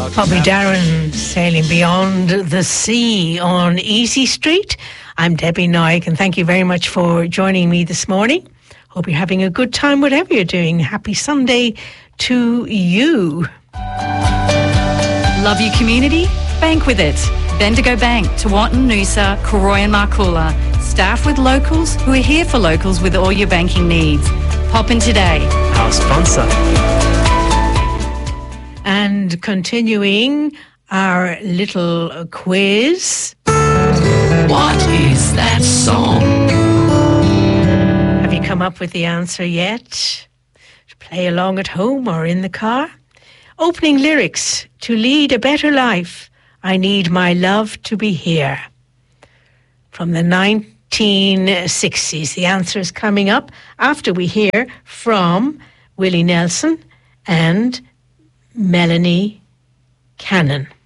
Bobby Darin sailing beyond the sea on Easy Street. I'm Debbie Naik, and thank you very much for joining me this morning. Hope you're having a good time, whatever you're doing. Happy Sunday to you. Love your community? Bank with it. Bendigo Bank, Tewantin, Noosa, Koroi and Markula. Staff with locals who are here for locals with all your banking needs. Pop in today. Our sponsor. And continuing our little quiz. What is that song? Have you come up with the answer yet? To play along at home or in the car? Opening lyrics: to lead a better life, I need my love to be here. From the 1960s. The answer is coming up after we hear from Willie Nelson and Melanie Cannon.